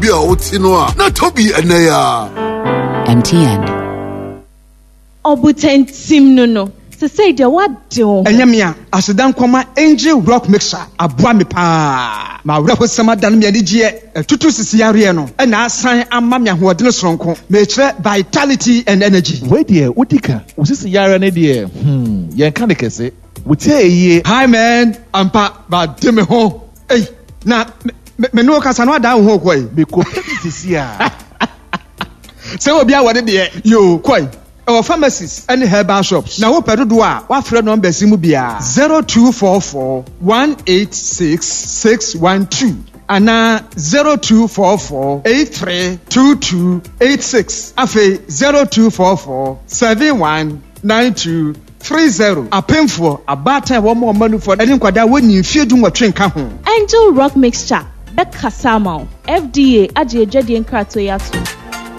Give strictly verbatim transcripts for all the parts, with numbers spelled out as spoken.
Bia Otinoa, not Toby Anaya. M T N. Obuten Sim no no. To say the what do? Enyamia, Asedan Koma Angel Rock Mixer, Abuami Pa. Ma Rapo Sama Dan Miadijie, Tutu Sisiariano, and I sign Amamia who are Dinosronko, Metre Vitality and Energy. Wait dear, Utika, was this a Yara Nadia? Hmm, Yankanikase. We tell ye, hi man, I'm pa, but Dimmy Ho. Hey, now, Meno Casanoa down Hawkway, because this year. So, be what it is, you quite. Our pharmacies and herbal shops. Now, what do I? What friend number Simubia? Zero two four four one eight six six one two. And now zero two four four eight three two two eight six. Afe zero two four four seven one nine two three zero. A painful a batter one more money for any quada when you feel doing what train come. Angel Rock Mixture. Becca Samo. F D A. Ajay Jedian Kratoyatu.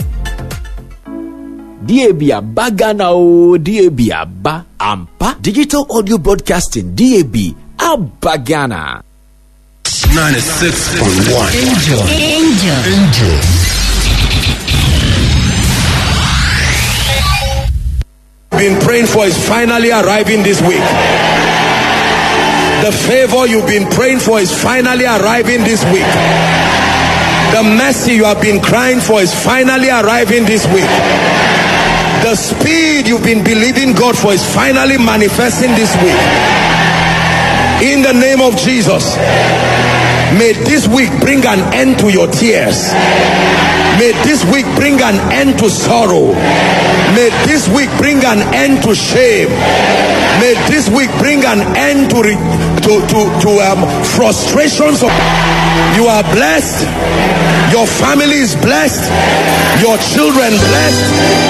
D A B Aba Ghana o, D A B Aba Ampa Digital Audio Broadcasting, D A B Aba Ghana. ninety-six point one. Angel. Angel. Angel. Been praying for is finally arriving this week. The favor you've been praying for is finally arriving this week. The mercy you have been crying for is finally arriving this week. The speed you've been believing God for is finally manifesting this week. In the name of Jesus, may this week bring an end to your tears. May this week bring an end to sorrow. May this week bring an end to shame. May this week bring an end to re- to to, to um, frustrations. You are blessed. Your family is blessed. Your children blessed.